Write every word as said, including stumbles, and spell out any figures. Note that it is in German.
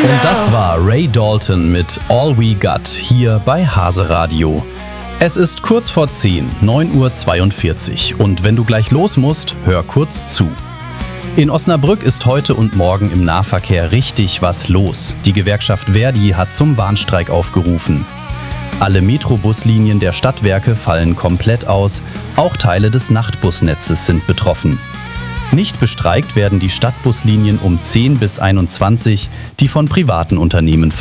Und das war Ray Dalton mit All We Got hier bei Hase Radio. Es ist kurz vor zehn, neun Uhr zweiundvierzig und wenn du gleich los musst, hör kurz zu. In Osnabrück ist heute und morgen im Nahverkehr richtig was los. Die Gewerkschaft ver.di hat zum Warnstreik aufgerufen. Alle Metrobuslinien der Stadtwerke fallen komplett aus, auch Teile des Nachtbusnetzes sind betroffen. Nicht bestreikt werden die Stadtbuslinien um zehn bis einundzwanzig, die von privaten Unternehmen